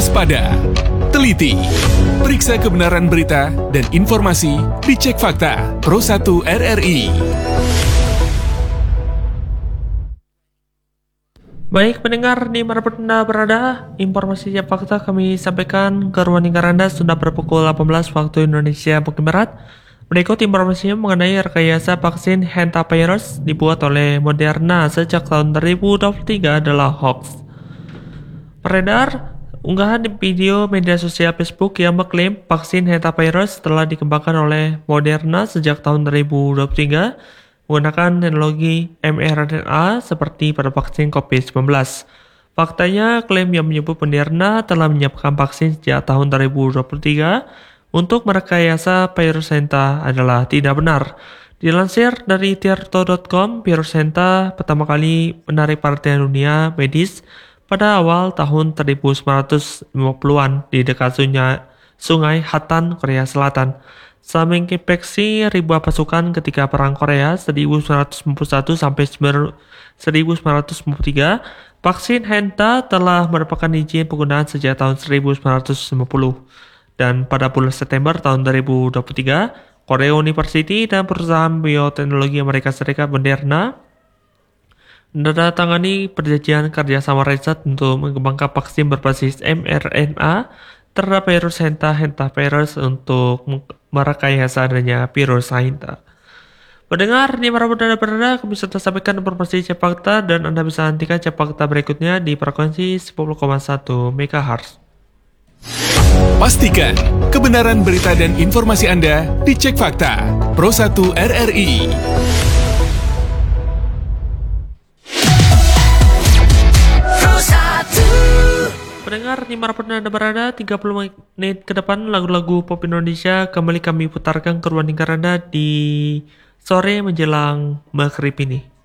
waspada, teliti, periksa kebenaran berita dan informasi, dicek fakta Pro1 RRI. Baik pendengar dimanapun Anda berada, informasi dan fakta kami sampaikan ke ruang lingkar Anda sudah berpukul 18 waktu Indonesia bagian Barat. Berikut informasinya mengenai rekayasa vaksin hantavirus dibuat oleh Moderna sejak tahun 2023 adalah hoax. Beredar unggahan di video media sosial Facebook yang mengklaim vaksin hantavirus telah dikembangkan oleh Moderna sejak tahun 2023 menggunakan teknologi mRNA seperti pada vaksin COVID-19. Faktanya, klaim yang menyebut Moderna telah menyiapkan vaksin sejak tahun 2023 untuk merekayasa virus Henta adalah tidak benar. Dilansir dari tirto.com, virus Henta pertama kali menarik perhatian dunia medis pada awal tahun 1950-an di dekat sungai Hatan, Korea Selatan. Setelah menginfeksi ribuan pasukan ketika Perang Korea 1991 sampai 1993, vaksin Henta telah mendapatkan izin penggunaan sejak tahun 1990. Dan pada bulan September tahun 2023, Korea University dan perusahaan bioteknologi Amerika Serikat Moderna menandatangani perjanjian kerjasama riset untuk mengembangkan vaksin berbasis mRNA terhadap virus hantavirus untuk merekayasa adanya virus Henta. Pendengar, di mana Anda berada, kami sudah sampaikan informasi cek fakta dan Anda bisa nantikan cek fakta berikutnya di frekuensi 10,1 MHz. Pastikan kebenaran berita dan informasi Anda dicek fakta Pro1 RRI. Pendengar, dimanapun Anda berada, 30 menit ke depan lagu-lagu pop Indonesia kembali kami putarkan ke ruang lingkar Anda di sore menjelang maghrib ini.